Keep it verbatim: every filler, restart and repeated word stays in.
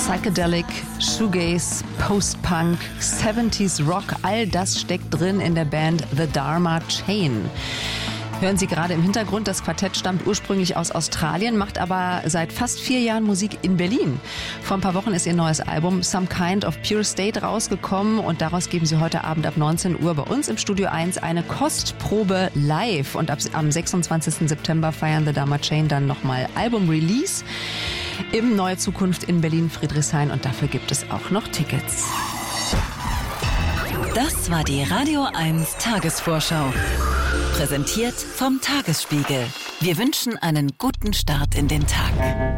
Psychedelic, Shoegaze, Post-Punk, siebziger Rock, all das steckt drin in der Band The Dharma Chain. Hören Sie gerade im Hintergrund, das Quartett stammt ursprünglich aus Australien, macht aber seit fast vier Jahren Musik in Berlin. Vor ein paar Wochen ist ihr neues Album Some Kind of Pure State rausgekommen und daraus geben Sie heute Abend ab neunzehn Uhr bei uns im Studio eins eine Kostprobe live. Und ab, am sechsundzwanzigsten September feiern The Dharma Chain dann nochmal Album-Release im Neue Zukunft in Berlin-Friedrichshain und dafür gibt es auch noch Tickets. Das war die Radio eins Tagesvorschau. Präsentiert vom Tagesspiegel. Wir wünschen einen guten Start in den Tag.